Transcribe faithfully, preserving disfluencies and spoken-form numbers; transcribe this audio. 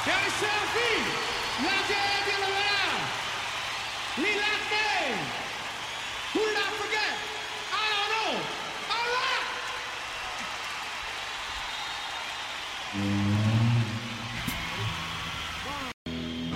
Harry Selfie, la gente de la Lila Day. Who did I forget? I don't know. All right.